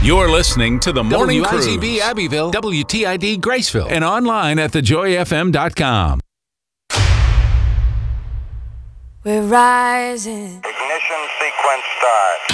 You're listening to the Morning Cruise. WIZB Abbeville, WTID Graceville, And online at thejoyfm.com. We're rising. Ignition sequence start.